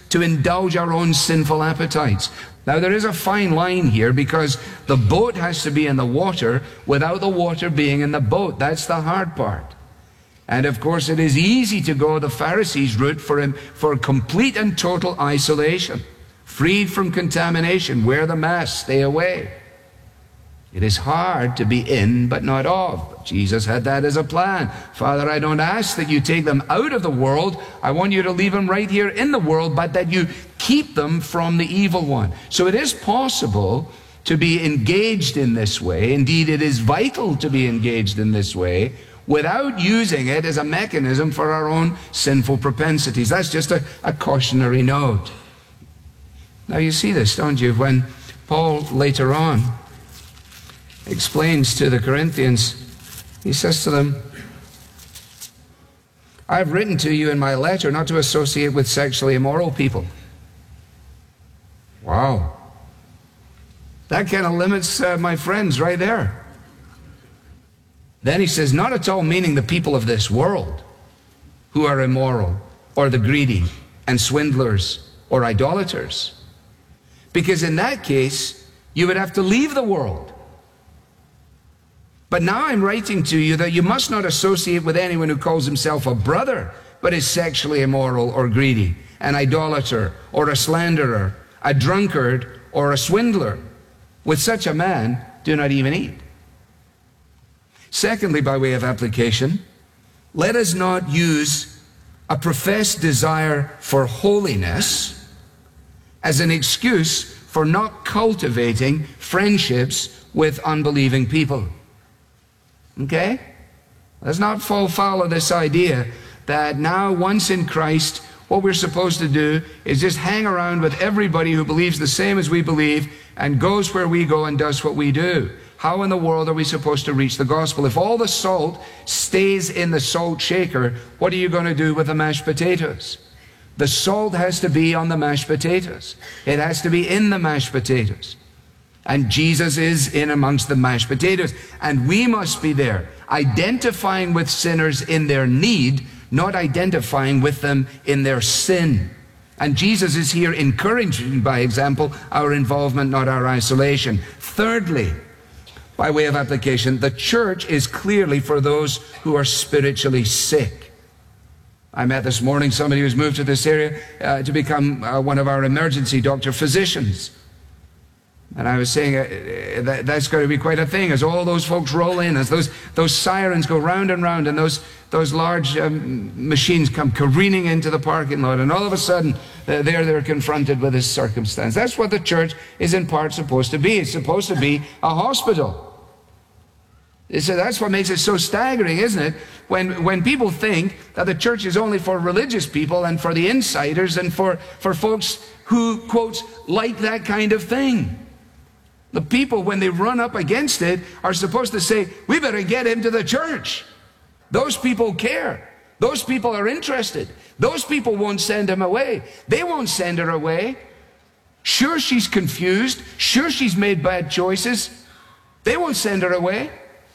to indulge our own sinful appetites. Now, there is a fine line here, because the boat has to be in the water without the water being in the boat. That's the hard part. And of course, it is easy to go the Pharisees' route for complete and total isolation, freed from contamination, wear the mask, stay away. It is hard to be in but not of. Jesus had that as a plan. Father, I don't ask that you take them out of the world. I want you to leave them right here in the world, but that you keep them from the evil one. So it is possible to be engaged in this way. Indeed, it is vital to be engaged in this way without using it as a mechanism for our own sinful propensities. That's just a cautionary note. Now you see this, don't you? When Paul later on explains to the Corinthians, he says to them, I've written to you in my letter not to associate with sexually immoral people. Wow. That kind of limits my friends right there. Then he says, not at all meaning the people of this world who are immoral, or the greedy, and swindlers, or idolaters. Because in that case, you would have to leave the world. But now I'm writing to you that you must not associate with anyone who calls himself a brother, but is sexually immoral or greedy, an idolater or a slanderer, a drunkard or a swindler. With such a man, do not even eat. Secondly, by way of application, let us not use a professed desire for holiness as an excuse for not cultivating friendships with unbelieving people. Okay? Let's not fall foul of this idea that now, once in Christ, what we're supposed to do is just hang around with everybody who believes the same as we believe and goes where we go and does what we do. How in the world are we supposed to reach the gospel? If all the salt stays in the salt shaker, what are you going to do with the mashed potatoes? The salt has to be on the mashed potatoes. It has to be in the mashed potatoes. And Jesus is in amongst the mashed potatoes. And we must be there, identifying with sinners in their need, not identifying with them in their sin. And Jesus is here encouraging, by example, our involvement, not our isolation. Thirdly, by way of application, the church is clearly for those who are spiritually sick. I met this morning somebody who's moved to this area to become one of our emergency doctor physicians. And I was saying that's going to be quite a thing as all those folks roll in, as those sirens go round and round, and those large machines come careening into the parking lot, and all of a sudden they're confronted with this circumstance. That's what the church is in part supposed to be. It's supposed to be a hospital. So that's what makes it so staggering, isn't it? When people think that the church is only for religious people and for the insiders and for folks who, quotes, like that kind of thing. The people, when they run up against it, are supposed to say, we better get him to the church. Those people care. Those people are interested. Those people won't send him away. They won't send her away. Sure, she's confused. Sure, she's made bad choices. They won't send her away.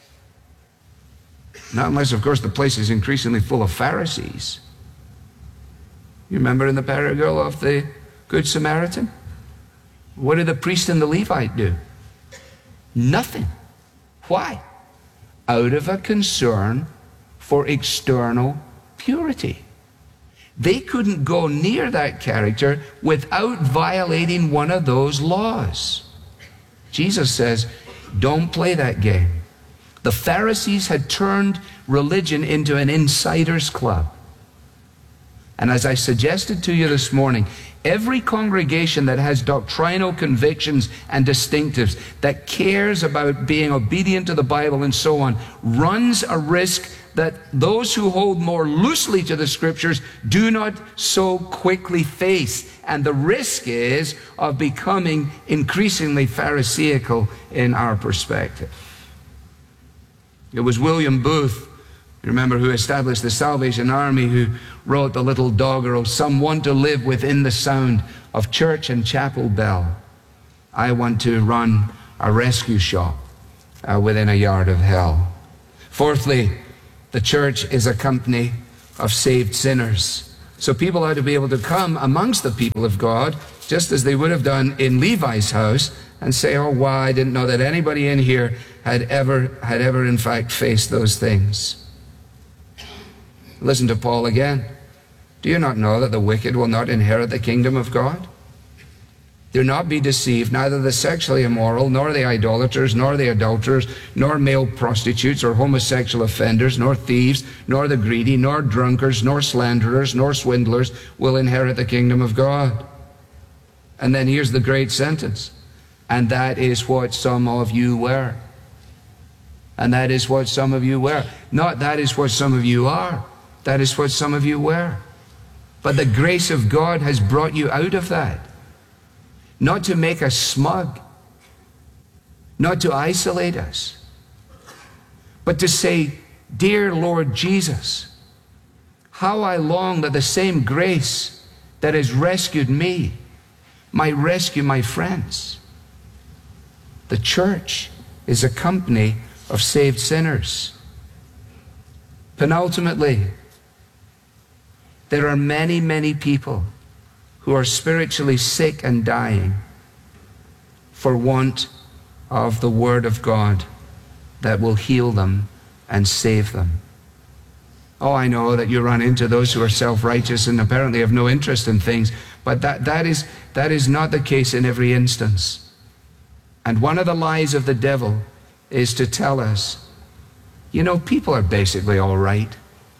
Not unless, of course, the place is increasingly full of Pharisees. You remember in the parable of the Good Samaritan? What did the priest and the Levite do? Nothing. Why? Out of a concern for external purity. They couldn't go near that character without violating one of those laws. Jesus says, don't play that game. The Pharisees had turned religion into an insider's club. And as I suggested to you this morning, every congregation that has doctrinal convictions and distinctives, that cares about being obedient to the Bible and so on, runs a risk that those who hold more loosely to the Scriptures do not so quickly face. And the risk is of becoming increasingly Pharisaical in our perspective. It was William Booth, you remember, who established the Salvation Army, who wrote the little doggerel, "Some want to live within the sound of church and chapel bell. I want to run a rescue shop within a yard of hell." Fourthly, the church is a company of saved sinners. So people ought to be able to come amongst the people of God, just as they would have done in Levi's house, and say, oh, wow, I didn't know that anybody in here had ever in fact faced those things. Listen to Paul again. Do you not know that the wicked will not inherit the kingdom of God? Do not be deceived, neither the sexually immoral, nor the idolaters, nor the adulterers, nor male prostitutes or homosexual offenders, nor thieves, nor the greedy, nor drunkards, nor slanderers, nor swindlers will inherit the kingdom of God. And then here's the great sentence. And that is what some of you were. And that is what some of you were. Not that is what some of you are. That is what some of you were. But the grace of God has brought you out of that. Not to make us smug, not to isolate us, but to say, dear Lord Jesus, how I long that the same grace that has rescued me might rescue my friends. The church is a company of saved sinners. Penultimately, there are many, many people who are spiritually sick and dying for want of the Word of God that will heal them and save them. Oh, I know that you run into those who are self-righteous and apparently have no interest in things, but that is not the case in every instance. And one of the lies of the devil is to tell us, you know, people are basically all right.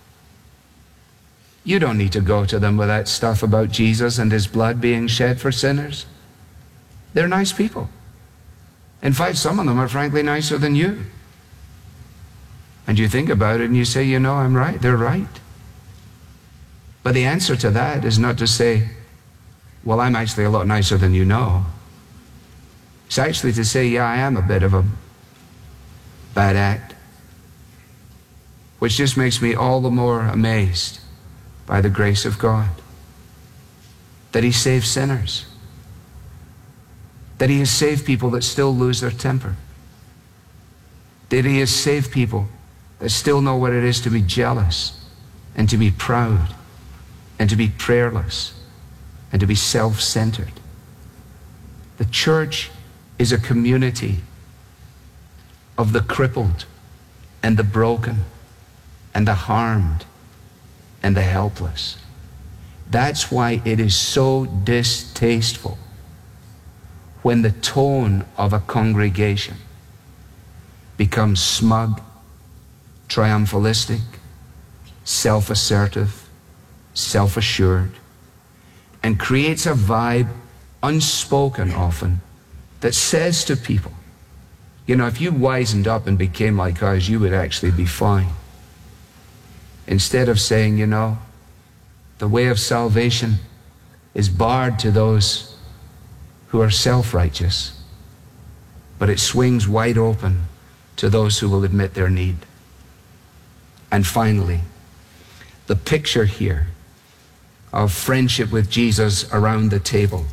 You don't need to go to them with that stuff about Jesus and his blood being shed for sinners. They're nice people. In fact, some of them are frankly nicer than you. And you think about it and you say, you know, I'm right. They're right. But the answer to that is not to say, well, I'm actually a lot nicer than you know. It's actually to say, yeah, I am a bit of a bad act. Which just makes me all the more amazed by the grace of God, that he saves sinners, that he has saved people that still lose their temper, that he has saved people that still know what it is to be jealous and to be proud and to be prayerless and to be self-centered. The church is a community of the crippled and the broken and the harmed and the helpless. That's why it is so distasteful when the tone of a congregation becomes smug, triumphalistic, self-assertive, self-assured, and creates a vibe, unspoken often, that says to people, you know, if you wisened up and became like us, you would actually be fine. Instead of saying, you know, the way of salvation is barred to those who are self-righteous, but it swings wide open to those who will admit their need. And finally, the picture here of friendship with Jesus around the table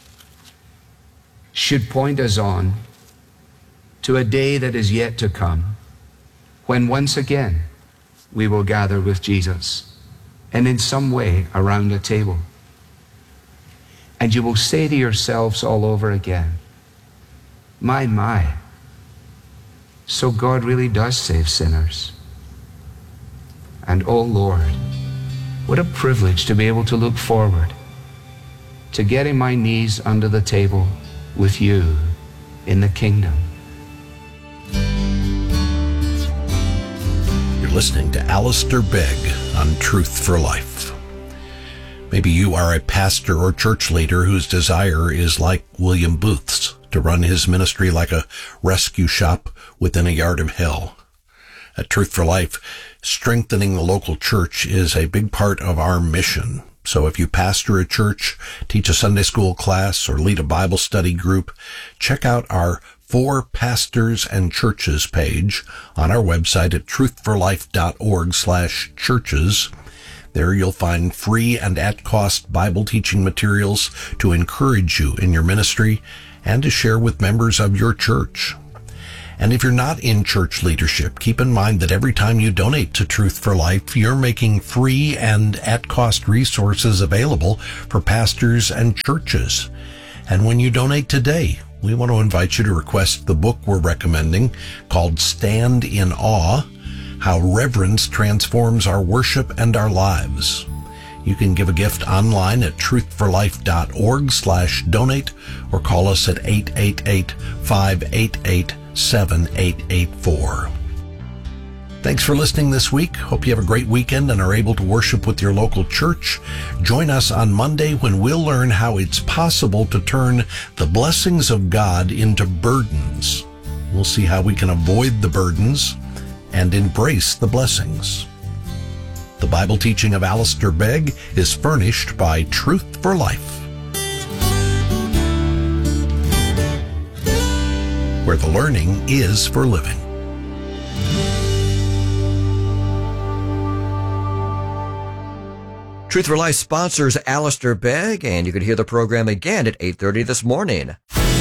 should point us on to a day that is yet to come, when once again we will gather with Jesus, and in some way around a table. And you will say to yourselves all over again, my, so God really does save sinners. And oh Lord, what a privilege to be able to look forward to getting my knees under the table with you in the kingdom. Listening to Alistair Begg on Truth for Life. Maybe you are a pastor or church leader whose desire is like William Booth's, to run his ministry like a rescue shop within a yard of hell. At Truth for Life, strengthening the local church is a big part of our mission. So if you pastor a church, teach a Sunday school class, or lead a Bible study group, check out our For Pastors and Churches page on our website at truthforlife.org/churches. There you'll find free and at-cost Bible teaching materials to encourage you in your ministry and to share with members of your church. And if you're not in church leadership, keep in mind that every time you donate to Truth for Life, you're making free and at-cost resources available for pastors and churches. And when you donate today, we want to invite you to request the book we're recommending called Stand in Awe: How Reverence Transforms Our Worship and Our Lives. You can give a gift online at truthforlife.org/donate or call us at 888-588-7884. Thanks for listening this week. Hope you have a great weekend and are able to worship with your local church. Join us on Monday when we'll learn how it's possible to turn the blessings of God into burdens. We'll see how we can avoid the burdens and embrace the blessings. The Bible teaching of Alistair Begg is furnished by Truth for Life, where the learning is for living. Truth for Life sponsors Alistair Begg, and you can hear the program again at 8:30 this morning.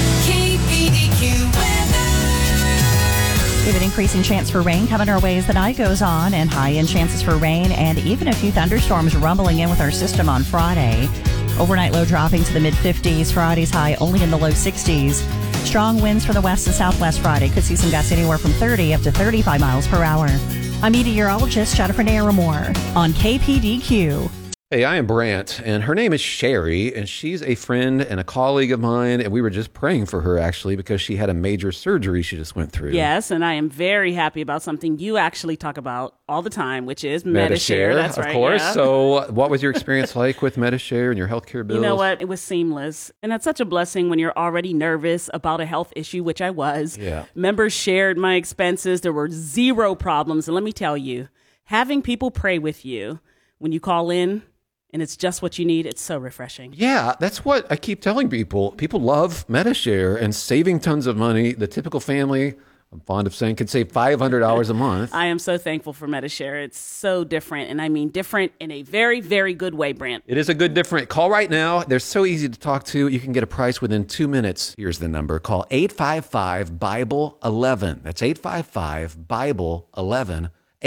We have an increasing chance for rain coming our way as the night goes on, and high-end chances for rain and even a few thunderstorms rumbling in with our system on Friday. Overnight low dropping to the mid-50s. Friday's high only in the low 60s. Strong winds from the west and southwest Friday. Could see some gusts anywhere from 30 up to 35 miles per hour. I'm meteorologist Jennifer Naramore on KPDQ. Hey, I am Brant, and her name is Sherry, and she's a friend and a colleague of mine, and we were just praying for her, actually, because she had a major surgery she just went through. Yes, and I am very happy about something you actually talk about all the time, which is Medi-Share. That's right, of course. Yeah. So what was your experience like with Medi-Share and your healthcare bills? You know what? It was seamless, and that's such a blessing when you're already nervous about a health issue, which I was. Yeah. Members shared my expenses. There were zero problems, and let me tell you, having people pray with you when you call in, and it's just what you need, it's so refreshing. Yeah, that's what I keep telling people. People love Medi-Share and saving tons of money. The typical family, I'm fond of saying, could save $500 a month. I am so thankful for Medi-Share. It's so different, and I mean different in a very, very good way, Brant. It is a good different. Call right now. They're so easy to talk to. You can get a price within 2 minutes. Here's the number. Call 855-BIBLE-11. That's 855-BIBLE-11.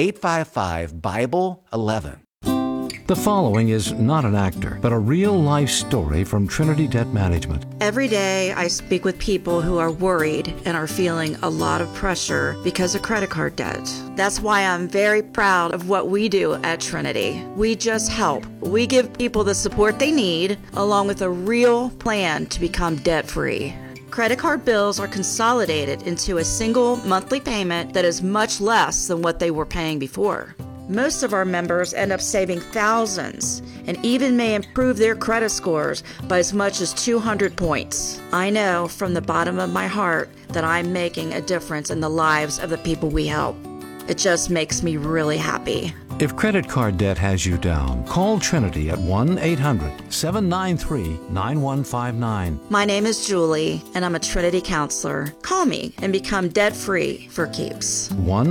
855-BIBLE-11. The following is not an actor, but a real-life story from Trinity Debt Management. Every day I speak with people who are worried and are feeling a lot of pressure because of credit card debt. That's why I'm very proud of what we do at Trinity. We just help. We give people the support they need, along with a real plan to become debt-free. Credit card bills are consolidated into a single monthly payment that is much less than what they were paying before. Most of our members end up saving thousands and even may improve their credit scores by as much as 200 points. I know from the bottom of my heart that I'm making a difference in the lives of the people we help. It just makes me really happy. If credit card debt has you down, call Trinity at 1-800-793-9159. My name is Julie, and I'm a Trinity counselor. Call me and become debt-free for keeps.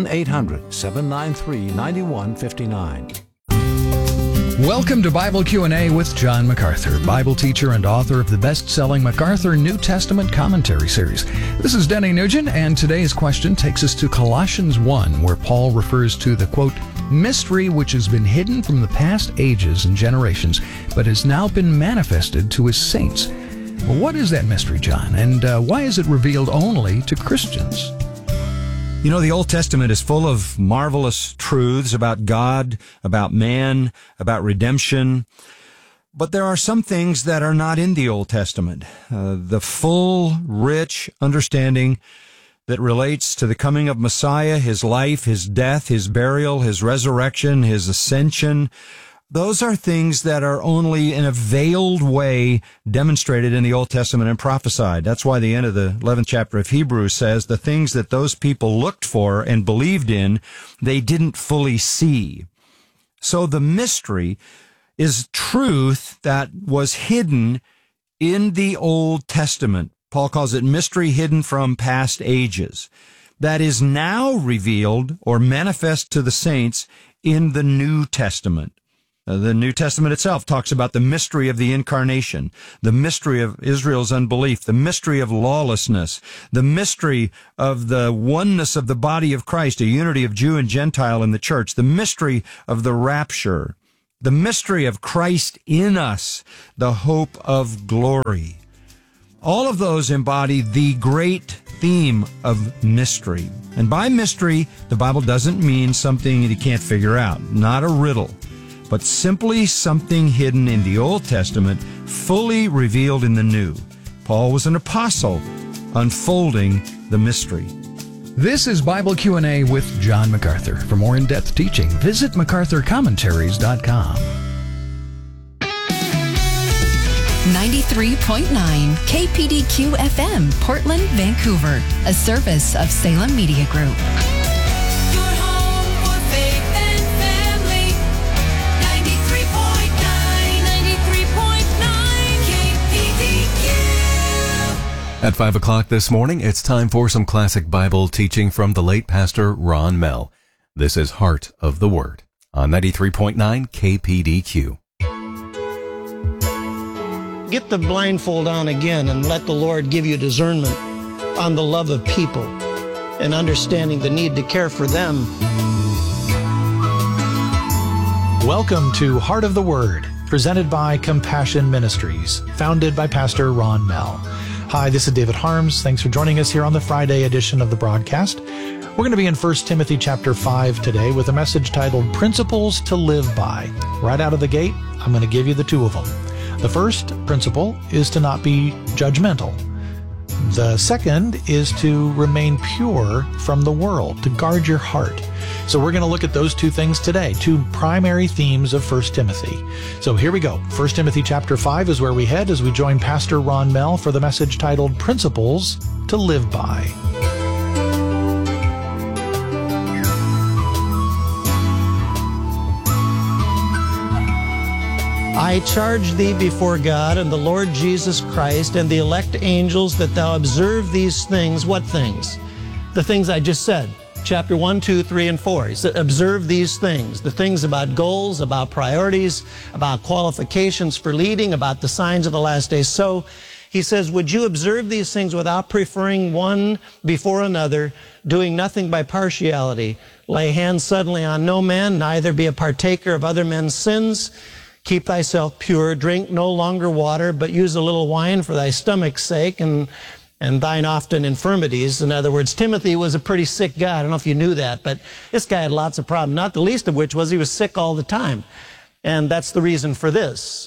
1-800-793-9159. Welcome to Bible Q&A with John MacArthur, Bible teacher and author of the best-selling MacArthur New Testament Commentary Series. This is Denny Nugent, and today's question takes us to Colossians 1, where Paul refers to the, quote, mystery which has been hidden from the past ages and generations, but has now been manifested to his saints. What is that mystery, John, and why is it revealed only to Christians? You know, the Old Testament is full of marvelous truths about God, about man, about redemption. But there are some things that are not in the Old Testament. The full, rich understanding that relates to the coming of Messiah, his life, his death, his burial, his resurrection, his ascension. Those are things that are only in a veiled way demonstrated in the Old Testament and prophesied. That's why the end of the 11th chapter of Hebrews says the things that those people looked for and believed in, they didn't fully see. So the mystery is truth that was hidden in the Old Testament. Paul calls it mystery hidden from past ages. That is now revealed or manifest to the saints in the New Testament. The New Testament itself talks about the mystery of the incarnation, the mystery of Israel's unbelief, the mystery of lawlessness, the mystery of the oneness of the body of Christ, a unity of Jew and Gentile in the church, the mystery of the rapture, the mystery of Christ in us, the hope of glory. All of those embody the great theme of mystery. And by mystery, the Bible doesn't mean something that you can't figure out, not a riddle, but simply something hidden in the Old Testament, fully revealed in the New. Paul was an apostle, unfolding the mystery. This is Bible Q&A with John MacArthur. For more in-depth teaching, visit MacArthurCommentaries.com. 93.9 KPDQ FM, Portland, Vancouver, a service of Salem Media Group. Your home for faith and family. 93.9 KPDQ. At 5 o'clock this morning, it's time for some classic Bible teaching from the late Pastor Ron Mell. This is Heart of the Word on 93.9 KPDQ. Get the blindfold on again and let the Lord give you discernment on the love of people and understanding the need to care for them. Welcome to Heart of the Word, presented by Compassion Ministries, founded by Pastor Ron Mell. Hi, this is David Harms. Thanks for joining us here on the Friday edition of the broadcast. We're going to be in 1 Timothy chapter 5 today with a message titled Principles to Live By. Right out of the gate, I'm going to give you the two of them. The first principle is to not be judgmental. The second is to remain pure from the world, to guard your heart. So we're going to look at those two things today, two primary themes of 1 Timothy. So here we go. 1 Timothy chapter 5 is where we head as we join Pastor Ron Mell for the message titled Principles to Live By. I charge thee before God and the Lord Jesus Christ and the elect angels that thou observe these things. What things? The things I just said. Chapter 1, 2, 3, and 4. He said, observe these things. The things about goals, about priorities, about qualifications for leading, about the signs of the last days. So he says, would you observe these things without preferring one before another, doing nothing by partiality? Lay hands suddenly on no man, neither be a partaker of other men's sins. Keep thyself pure, drink no longer water, but use a little wine for thy stomach's sake and thine often infirmities. In other words, Timothy was a pretty sick guy. I don't know if you knew that, but this guy had lots of problems, not the least of which was he was sick all the time. And that's the reason for this.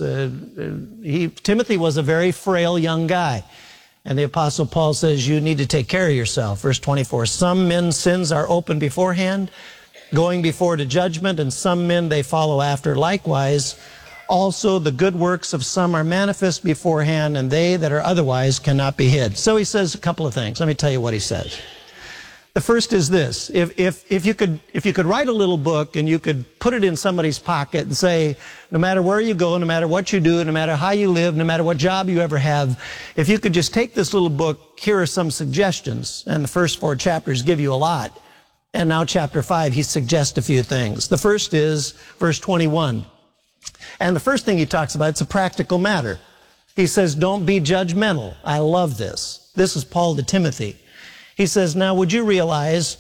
Timothy was a very frail young guy. And the Apostle Paul says you need to take care of yourself. Verse 24, some men's sins are open beforehand, going before to judgment, and some men they follow after likewise. Also, the good works of some are manifest beforehand, and they that are otherwise cannot be hid. So he says a couple of things. Let me tell you what he says. The first is this. If you could write a little book and you could put it in somebody's pocket and say, no matter where you go, no matter what you do, no matter how you live, no matter what job you ever have, if you could just take this little book, here are some suggestions. And the first 4 chapters give you a lot. And now chapter 5, he suggests a few things. The first is verse 21. And the first thing he talks about, it's a practical matter. He says, don't be judgmental. I love this. This is Paul to Timothy. He says, now would you realize,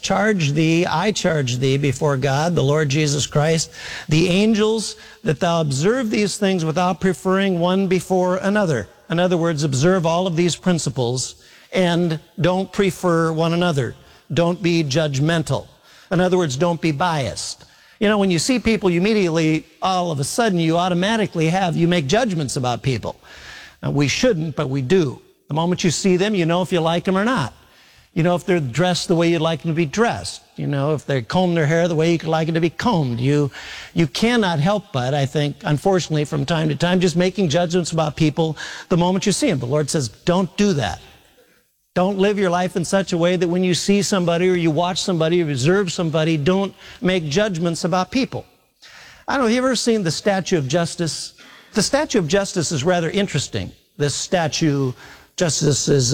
I charge thee before God, the Lord Jesus Christ, the angels, that thou observe these things without preferring one before another. In other words, observe all of these principles and don't prefer one another. Don't be judgmental. In other words, don't be biased. You know, when you see people, you immediately, all of a sudden, you make judgments about people. We shouldn't, but we do. The moment you see them, you know if you like them or not. You know if they're dressed the way you'd like them to be dressed. You know if they comb their hair the way you'd like them to be combed. You cannot help but, I think, unfortunately, from time to time, just making judgments about people the moment you see them. The Lord says, don't do that. Don't live your life in such a way that when you see somebody or you watch somebody or observe somebody, don't make judgments about people. I don't know, have you ever seen the Statue of Justice? The Statue of Justice is rather interesting. This statue, Justice is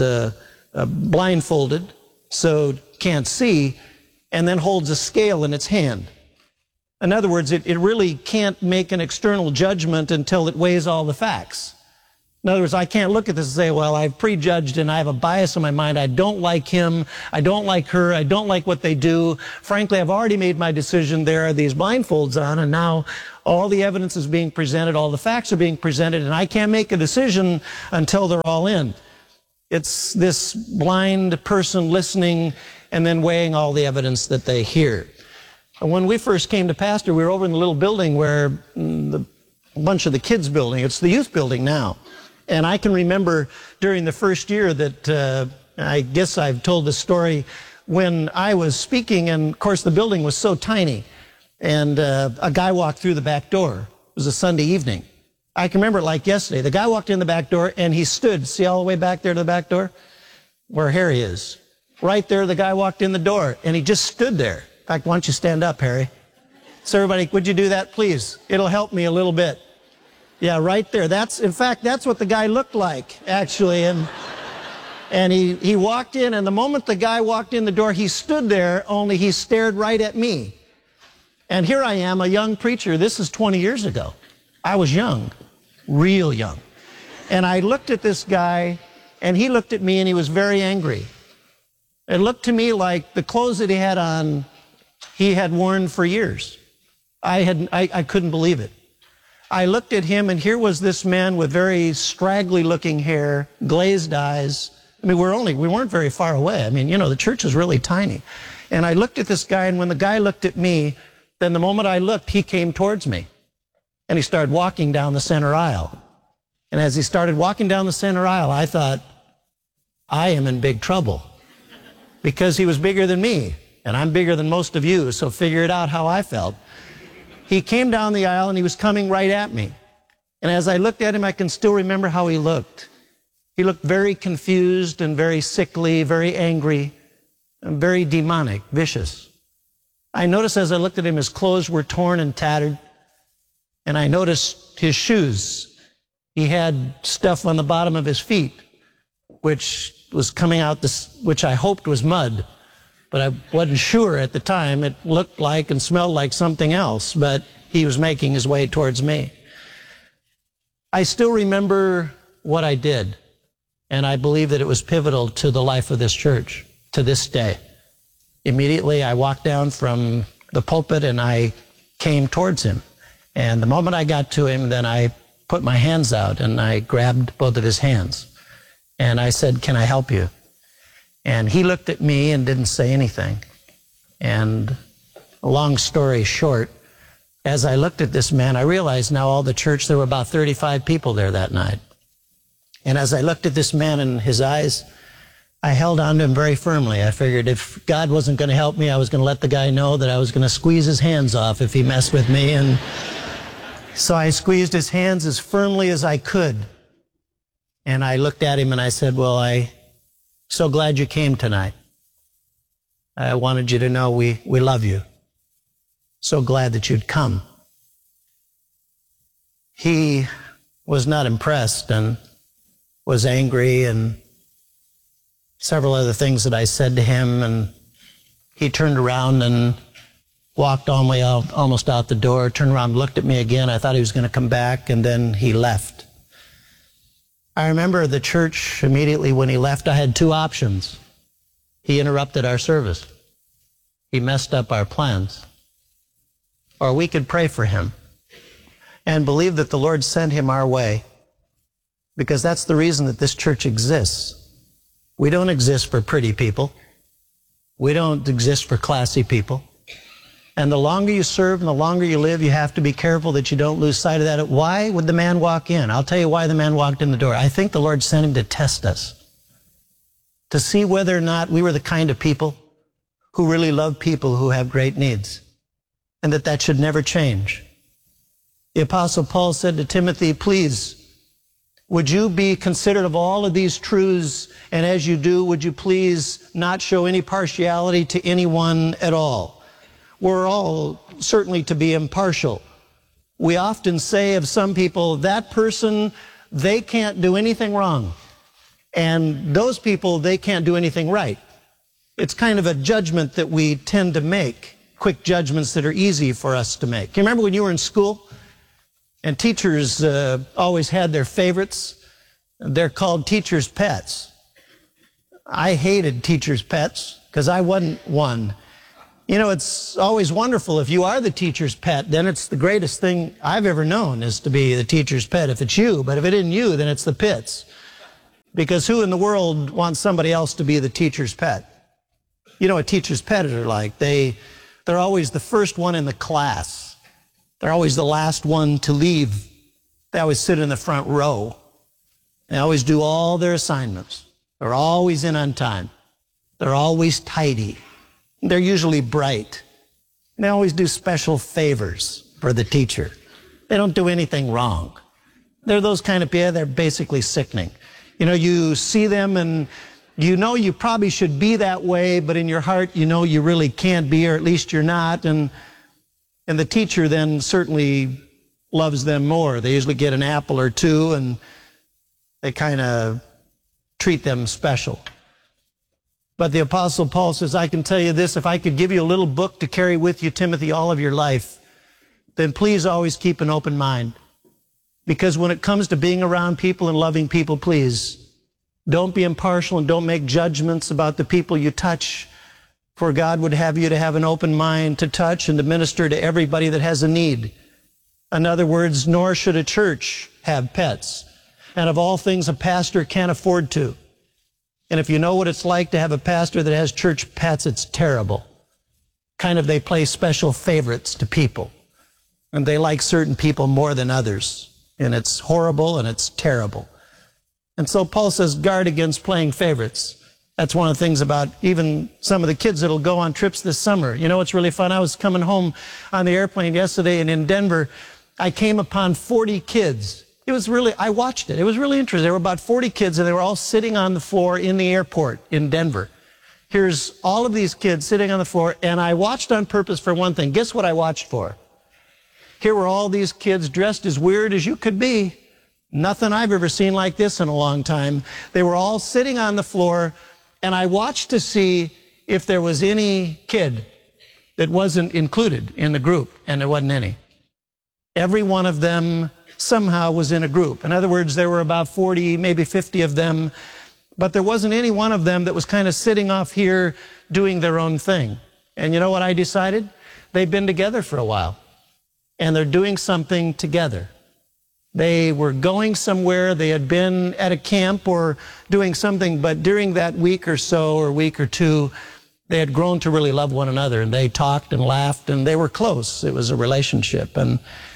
blindfolded, so can't see, and then holds a scale in its hand. In other words, it really can't make an external judgment until it weighs all the facts. In other words, I can't look at this and say, well, I've prejudged and I have a bias in my mind. I don't like him. I don't like her. I don't like what they do. Frankly, I've already made my decision. There are these blindfolds on, and now all the evidence is being presented, all the facts are being presented, and I can't make a decision until they're all in. It's this blind person listening and then weighing all the evidence that they hear. When we first came to pastor, we were over in the little building where a bunch of the kids' building, it's the youth building now. And I can remember during the first year that, I guess I've told this story, when I was speaking, and of course the building was so tiny, and a guy walked through the back door. It was a Sunday evening. I can remember it like yesterday. The guy walked in the back door, and he stood, see all the way back there to the back door? Where Harry is. Right there, the guy walked in the door, and he just stood there. In fact, why don't you stand up, Harry? So everybody, would you do that, please? It'll help me a little bit. Yeah, right there. In fact, that's what the guy looked like, actually. And he walked in, and the moment the guy walked in the door, he stood there, only he stared right at me. And here I am, a young preacher. This is 20 years ago. I was young, real young. And I looked at this guy, and he looked at me, and he was very angry. It looked to me like the clothes that he had on, he had worn for years. I couldn't believe it. I looked at him, and here was this man with very straggly looking hair, glazed eyes. I mean, we weren't very far away. I mean, you know, the church is really tiny. And I looked at this guy, and when the guy looked at me, then the moment I looked, he came towards me. And he started walking down the center aisle. And as he started walking down the center aisle, I thought, I am in big trouble. Because he was bigger than me, and I'm bigger than most of you, so figure it out how I felt. He came down the aisle, and he was coming right at me. And as I looked at him, I can still remember how he looked. He looked very confused and very sickly, very angry, and very demonic, vicious. I noticed as I looked at him, his clothes were torn and tattered, and I noticed his shoes. He had stuff on the bottom of his feet, which was coming out, which I hoped was mud. But I wasn't sure at the time. It looked like and smelled like something else, but he was making his way towards me. I still remember what I did, and I believe that it was pivotal to the life of this church to this day. Immediately, I walked down from the pulpit, and I came towards him. And the moment I got to him, then I put my hands out, and I grabbed both of his hands. And I said, "Can I help you?" And he looked at me and didn't say anything. And long story short, as I looked at this man, I realized now all the church, there were about 35 people there that night. And as I looked at this man in his eyes, I held on to him very firmly. I figured if God wasn't going to help me, I was going to let the guy know that I was going to squeeze his hands off if he messed with me. And so I squeezed his hands as firmly as I could. And I looked at him and I said, "Well, I'm so glad you came tonight. I wanted you to know we love you. So glad that you'd come." He was not impressed and was angry and several other things that I said to him, and he turned around and walked all the way out, almost out the door, turned around, looked at me again. I thought he was going to come back, and then he left. I remember the church immediately when he left, I had two options. He interrupted our service. He messed up our plans. Or we could pray for him and believe that the Lord sent him our way, because that's the reason that this church exists. We don't exist for pretty people. We don't exist for classy people. And the longer you serve and the longer you live, you have to be careful that you don't lose sight of that. Why would the man walk in? I'll tell you why the man walked in the door. I think the Lord sent him to test us, to see whether or not we were the kind of people who really love people who have great needs, and that should never change. The Apostle Paul said to Timothy, "Please, would you be considerate of all of these truths, and as you do, would you please not show any partiality to anyone at all?" We're all certainly to be impartial. We often say of some people, that person, they can't do anything wrong. And those people, they can't do anything right. It's kind of a judgment that we tend to make quick judgments that are easy for us to make. You remember when you were in school and teachers always had their favorites? They're called teachers' pets. I hated teachers' pets because I wasn't one. You know, it's always wonderful if you are the teacher's pet, then it's the greatest thing I've ever known is to be the teacher's pet if it's you. But if it isn't you, then it's the Pitts. Because who in the world wants somebody else to be the teacher's pet? You know what teacher's pets are like. They're always the first one in the class. They're always the last one to leave. They always sit in the front row. They always do all their assignments. They're always in on time. They're always tidy. They're usually bright. They always do special favors for the teacher. They don't do anything wrong. They're those kind of people, they're basically sickening. You know, you see them and you know you probably should be that way, but in your heart you know you really can't be, or at least you're not. And the teacher then certainly loves them more. They usually get an apple or two and they kind of treat them special. But the Apostle Paul says, I can tell you this, if I could give you a little book to carry with you, Timothy, all of your life, then please always keep an open mind. Because when it comes to being around people and loving people, please don't be impartial and don't make judgments about the people you touch. For God would have you to have an open mind to touch and to minister to everybody that has a need. In other words, nor should a church have pets. And of all things, a pastor can't afford to. And if you know what it's like to have a pastor that has church pets, it's terrible. Kind of they play special favorites to people. And they like certain people more than others. And it's horrible and it's terrible. And so Paul says, guard against playing favorites. That's one of the things about even some of the kids that'll go on trips this summer. You know, it's really fun. I was coming home on the airplane yesterday, and in Denver, I came upon 40 kids. I watched it. It was really interesting. There were about 40 kids, and they were all sitting on the floor in the airport in Denver. Here's all of these kids sitting on the floor, and I watched on purpose for one thing. Guess what I watched for? Here were all these kids dressed as weird as you could be. Nothing I've ever seen like this in a long time. They were all sitting on the floor, and I watched to see if there was any kid that wasn't included in the group, and there wasn't any. Every one of them somehow was in a group. In other words, there were about 40, maybe 50 of them, but there wasn't any one of them that was kind of sitting off here doing their own thing. And you know what I decided? They've been together for a while, and they're doing something together. They were going somewhere, they had been at a camp or doing something, but during that week or so, or week or two, they had grown to really love one another, and they talked and laughed, and they were close. It was a relationship. And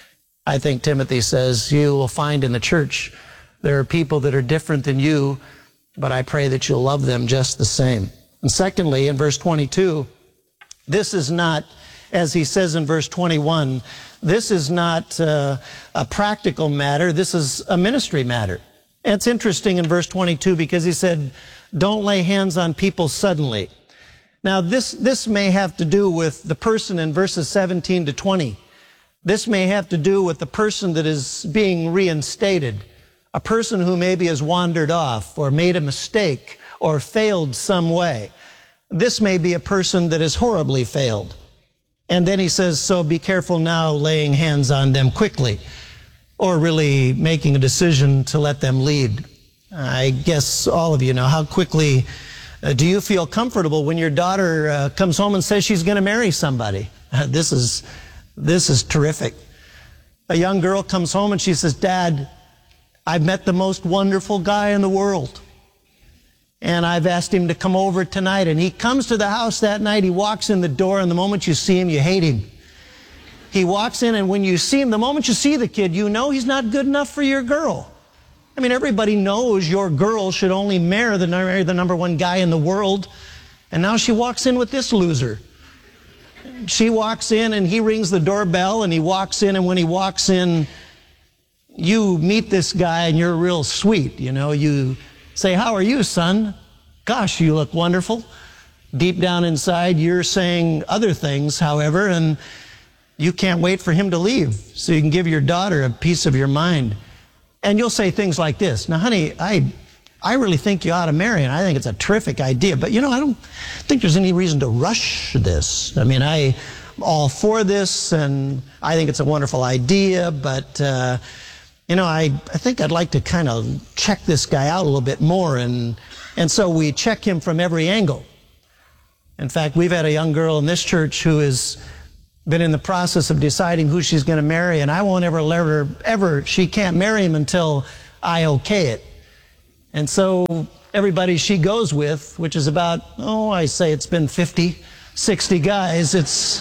I think Timothy says, you will find in the church there are people that are different than you, but I pray that you'll love them just the same. And secondly, in verse 22, this is not, as he says in verse 21, this is not a practical matter. This is a ministry matter. And it's interesting in verse 22 because he said, don't lay hands on people suddenly. Now, this may have to do with the person in verses 17 to 20. This may have to do with the person that is being reinstated, a person who maybe has wandered off or made a mistake or failed some way. This may be a person that has horribly failed. And then he says, so be careful now laying hands on them quickly, or really making a decision to let them lead. I guess all of you know, how quickly do you feel comfortable when your daughter comes home and says she's going to marry somebody? This is terrific. A young girl comes home and she says, Dad, I've met the most wonderful guy in the world. And I've asked him to come over tonight. And he comes to the house that night. He walks in the door, and the moment you see him, you hate him. He walks in, and when you see him, the moment you see the kid, you know he's not good enough for your girl. I mean, everybody knows your girl should only marry the number one guy in the world. And now she walks in with this loser. She walks in, and he rings the doorbell, and he walks in, and when he walks in, you meet this guy, and you're real sweet. You know, you say, how are you, son? Gosh, you look wonderful. Deep down inside, you're saying other things, however, and you can't wait for him to leave so you can give your daughter a piece of your mind. And you'll say things like this, now, honey, I really think you ought to marry, and I think it's a terrific idea, but, you know, I don't think there's any reason to rush this. I mean, I all for this, and I think it's a wonderful idea, but, I think I'd like to kind of check this guy out a little bit more, and so we check him from every angle. In fact, we've had a young girl in this church who has been in the process of deciding who she's going to marry, and I won't ever let her, she can't marry him until I okay it. And so everybody she goes with, which is about, I say it's been 50, 60 guys,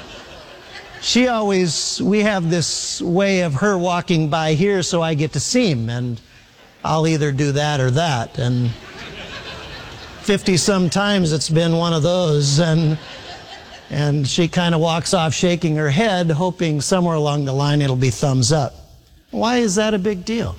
we have this way of her walking by here so I get to see him, and I'll either do that or that, and 50 some times it's been one of those, and she kind of walks off shaking her head, hoping somewhere along the line it'll be thumbs up. Why is that a big deal?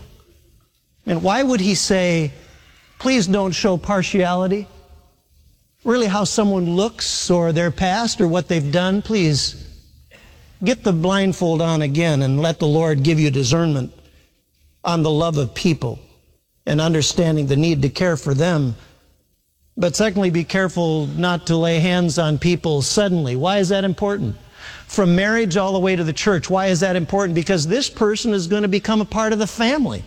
And why would he say, please don't show partiality? Really how someone looks or their past or what they've done, please get the blindfold on again and let the Lord give you discernment on the love of people and understanding the need to care for them. But secondly, be careful not to lay hands on people suddenly. Why is that important? From marriage all the way to the church, why is that important? Because this person is going to become a part of the family.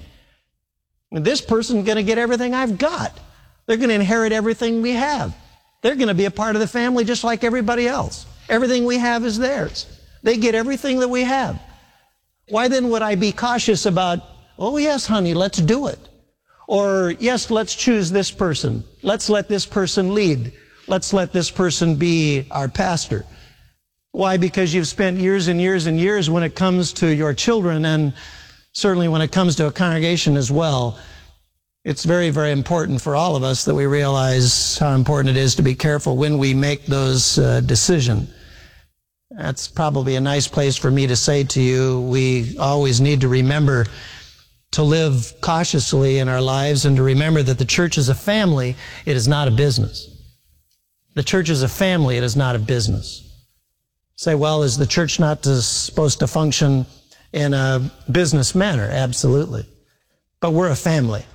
And this person is going to get everything I've got. They're going to inherit everything we have. They're going to be a part of the family just like everybody else. Everything we have is theirs. They get everything that we have. Why then would I be cautious about, oh yes, honey, let's do it? Or, yes, let's choose this person. Let's let this person lead. Let's let this person be our pastor. Why? Because you've spent years and years and years when it comes to your children, and certainly when it comes to a congregation as well. It's very, very important for all of us that we realize how important it is to be careful when we make those decisions. That's probably a nice place for me to say to you, we always need to remember to live cautiously in our lives and to remember that the church is a family, it is not a business. The church is a family, it is not a business. Say, well, is the church not supposed to function in a business manner? Absolutely. But we're a family.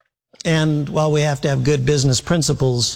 And while we have to have good business principles,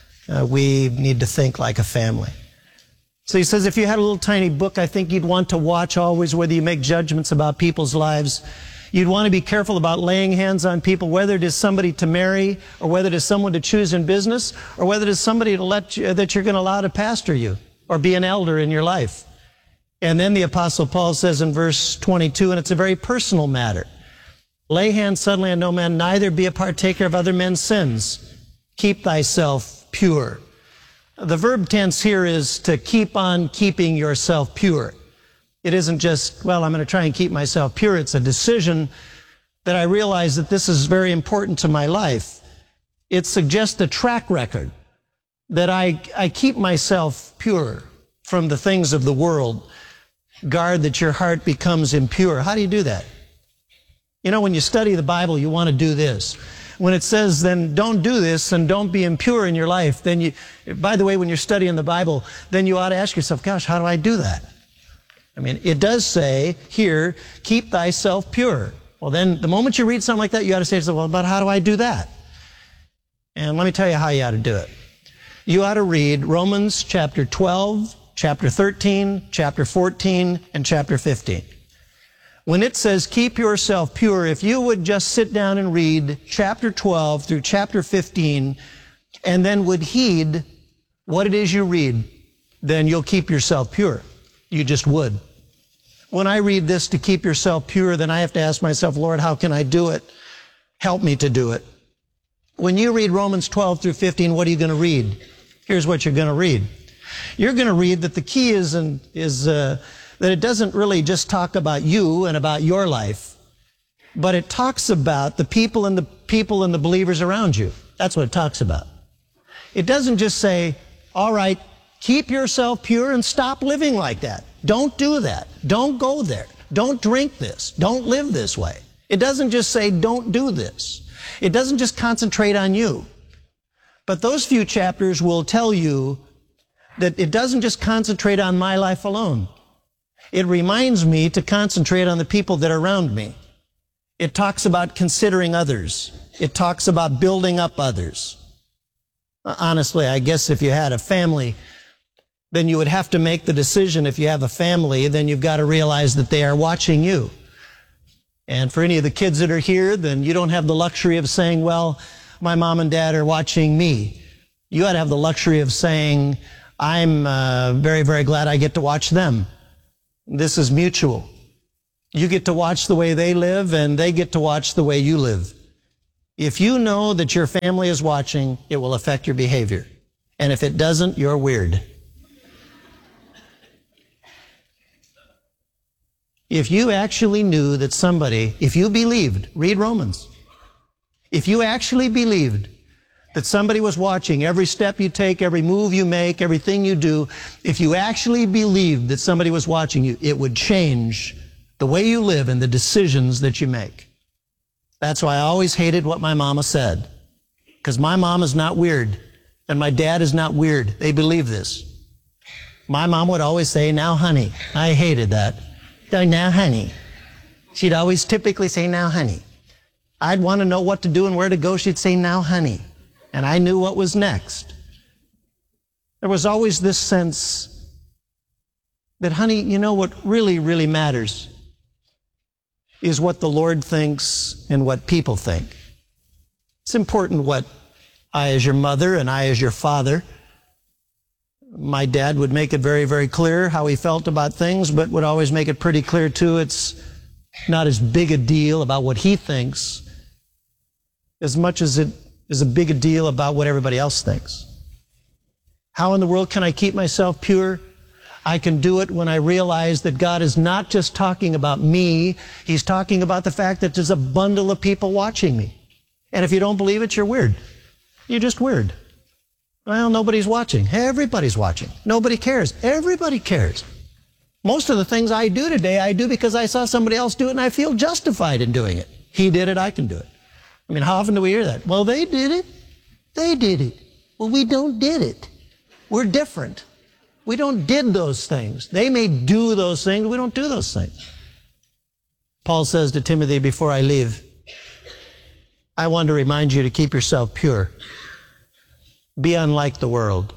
we need to think like a family. So he says, if you had a little tiny book, I think you'd want to watch always whether you make judgments about people's lives. You'd want to be careful about laying hands on people, whether it is somebody to marry, or whether it is someone to choose in business, or whether it is somebody that you're going to allow to pastor you, or be an elder in your life. And then the Apostle Paul says in verse 22, and it's a very personal matter, lay hands suddenly on no man, neither be a partaker of other men's sins. Keep thyself pure. The verb tense here is to keep on keeping yourself pure. It isn't just, well, I'm going to try and keep myself pure. It's a decision that I realize that this is very important to my life. It suggests a track record that I keep myself pure from the things of the world. Guard that your heart becomes impure. How do you do that? You know, when you study the Bible, you want to do this. When it says, then don't do this and don't be impure in your life, then you, by the way, when you're studying the Bible, then you ought to ask yourself, gosh, how do I do that? I mean, it does say here, keep thyself pure. Well, then the moment you read something like that, you ought to say to yourself, well, but how do I do that? And let me tell you how you ought to do it. You ought to read Romans chapter 12, chapter 13, chapter 14, and chapter 15. When it says keep yourself pure, if you would just sit down and read chapter 12 through chapter 15, and then would heed what it is you read, then you'll keep yourself pure. You just would. When I read this to keep yourself pure, then I have to ask myself, Lord, how can I do it? Help me to do it. When you read Romans 12 through 15, what are you going to read? Here's what you're going to read. You're going to read that the key is that it doesn't really just talk about you and about your life, but it talks about the people and the believers around you. That's what it talks about. It doesn't just say, all right, keep yourself pure and stop living like that. Don't do that. Don't go there. Don't drink this. Don't live this way. It doesn't just say, don't do this. It doesn't just concentrate on you. But those few chapters will tell you that it doesn't just concentrate on my life alone. It reminds me to concentrate on the people that are around me. It talks about considering others. It talks about building up others. Honestly, I guess if you had a family then you would have to make the decision. If you have a family, then you've got to realize that they are watching you. And for any of the kids that are here, then you don't have the luxury of saying, well, my mom and dad are watching me. You ought to have the luxury of saying, I'm very, very glad I get to watch them. This is mutual. You get to watch the way they live, and they get to watch the way you live. If you know that your family is watching, it will affect your behavior. And if it doesn't, you're weird. If you actually knew that somebody, if you believed, read Romans, if you actually believed that somebody was watching every step you take, every move you make, everything you do, if you actually believed that somebody was watching you, it would change the way you live and the decisions that you make. That's why I always hated what my mama said, because my mom is not weird and my dad is not weird. They believe this. My mom would always say, now, honey. I hated that. Now, honey. She'd always typically say, now, honey. I'd want to know what to do and where to go. She'd say, now, honey. And I knew what was next. There was always this sense that, honey, you know what really, really matters is what the Lord thinks and what people think. It's important what I as your mother and I as your father. My dad would make it very, very clear how he felt about things, but would always make it pretty clear too, it's not as big a deal about what he thinks as much as it is a big a deal about what everybody else thinks. How in the world can I keep myself pure? I can do it when I realize that God is not just talking about me. He's talking about the fact that there's a bundle of people watching me. And if you don't believe it, you're weird. You're just weird. Well, nobody's watching. Everybody's watching. Nobody cares. Everybody cares. Most of the things I do today, I do because I saw somebody else do it and I feel justified in doing it. He did it, I can do it. I mean, how often do we hear that? Well, they did it. They did it. Well, we don't did it. We're different. We don't did those things. They may do those things. We don't do those things. Paul says to Timothy, before I leave, I want to remind you to keep yourself pure. Be unlike the world.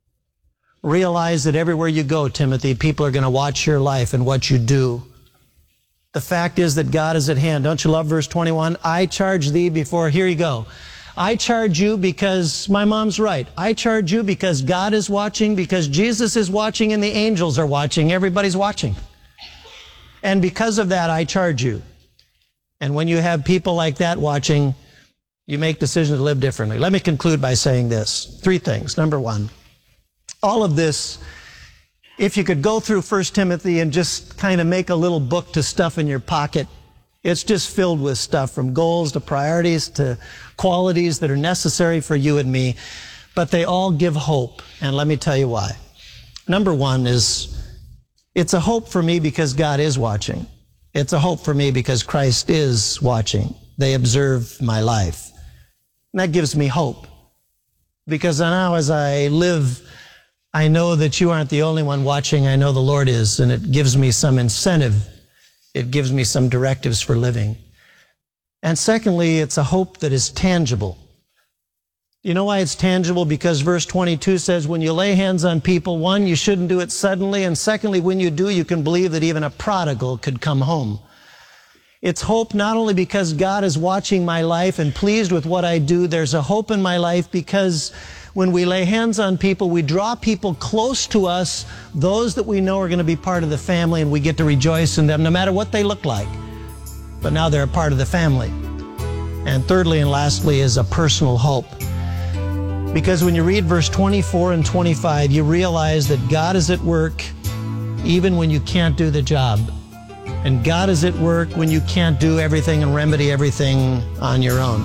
Realize that everywhere you go, Timothy, people are going to watch your life and what you do. The fact is that God is at hand. Don't you love verse 21? I charge thee before, here you go. I charge you because my mom's right. I charge you because God is watching, because Jesus is watching, and the angels are watching. Everybody's watching. And because of that, I charge you. And when you have people like that watching, you make decisions to live differently. Let me conclude by saying this. 3 things. Number 1, all of this, if you could go through 1 Timothy and just kind of make a little book to stuff in your pocket, it's just filled with stuff from goals to priorities to qualities that are necessary for you and me, but they all give hope. And let me tell you why. Number 1 is, it's a hope for me because God is watching. It's a hope for me because Christ is watching. They observe my life. And that gives me hope. Because now as I live, I know that you aren't the only one watching. I know the Lord is, and it gives me some incentive. It gives me some directives for living. And secondly, it's a hope that is tangible. You know why it's tangible? Because verse 22 says, when you lay hands on people, 1, you shouldn't do it suddenly, and secondly, when you do, you can believe that even a prodigal could come home. It's hope not only because God is watching my life and pleased with what I do, there's a hope in my life because when we lay hands on people, we draw people close to us, those that we know are going to be part of the family, and we get to rejoice in them no matter what they look like. But now they're a part of the family. And thirdly and lastly is a personal hope. Because when you read verse 24 and 25, you realize that God is at work even when you can't do the job. And God is at work when you can't do everything and remedy everything on your own.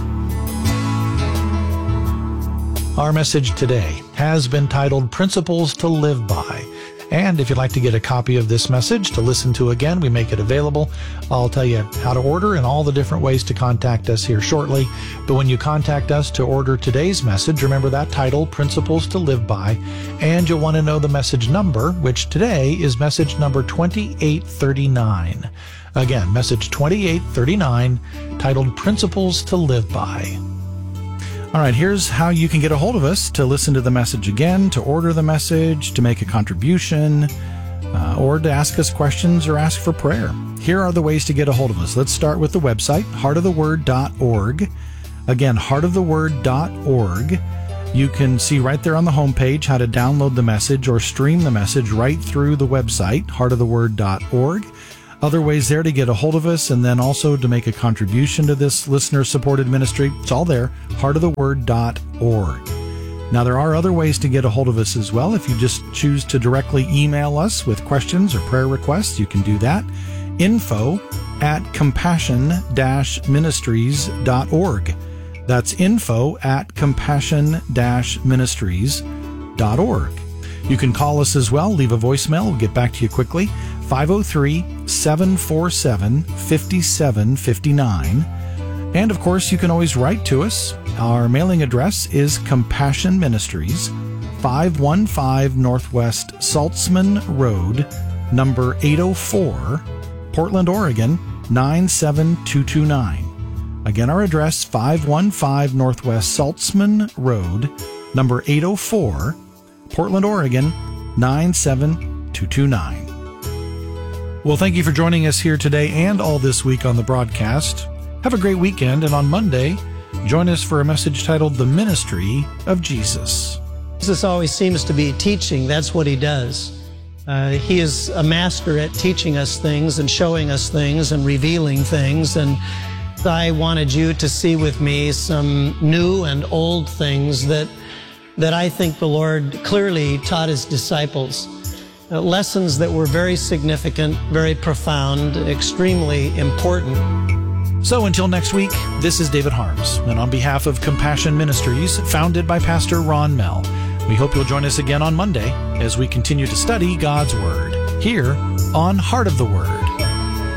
Our message today has been titled Principles to Live By. And if you'd like to get a copy of this message to listen to again, we make it available. I'll tell you how to order and all the different ways to contact us here shortly. But when you contact us to order today's message, remember that title, Principles to Live By, and you'll want to know the message number, which today is message number 2839. Again, message 2839, titled Principles to Live By. All right, here's how you can get a hold of us to listen to the message again, to order the message, to make a contribution, or to ask us questions or ask for prayer. Here are the ways to get a hold of us. Let's start with the website, heartoftheword.org. Again, heartoftheword.org. You can see right there on the homepage how to download the message or stream the message right through the website, heartoftheword.org. Other ways there to get a hold of us, and then also to make a contribution to this listener-supported ministry. It's all there, heartoftheword.org. Now, there are other ways to get a hold of us as well. If you just choose to directly email us with questions or prayer requests, you can do that. info@compassion-ministries.org. That's info@compassion-ministries.org. You can call us as well. Leave a voicemail. We'll get back to you quickly. 503-747-5759. And, of course, you can always write to us. Our mailing address is Compassion Ministries, 515 Northwest Saltzman Road, number 804, Portland, Oregon, 97229. Again, our address, 515 Northwest Saltzman Road, number 804, Portland, Oregon, 97229. Well, thank you for joining us here today and all this week on the broadcast. Have a great weekend, and on Monday, join us for a message titled The Ministry of Jesus. Jesus always seems to be teaching. That's what he does. He is a master at teaching us things and showing us things and revealing things. And I wanted you to see with me some new and old things that I think the Lord clearly taught his disciples. Lessons that were very significant, very profound, extremely important. So until next week, this is David Harms, and on behalf of Compassion Ministries, founded by Pastor Ron Mell, we hope you'll join us again on Monday as we continue to study God's Word here on Heart of the Word.